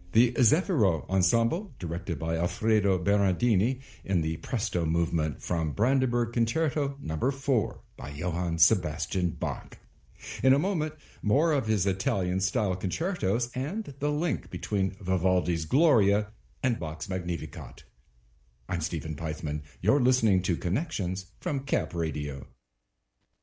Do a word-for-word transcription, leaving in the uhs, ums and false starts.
The Zeffiro Ensemble, directed by Alfredo Berardini, in the Presto movement from Brandenburg Concerto number four by Johann Sebastian Bach. In a moment, more of his Italian-style concertos and the link between Vivaldi's Gloria and Bach's Magnificat. I'm Stephen Peithman. You're listening to Connections from Cap Radio.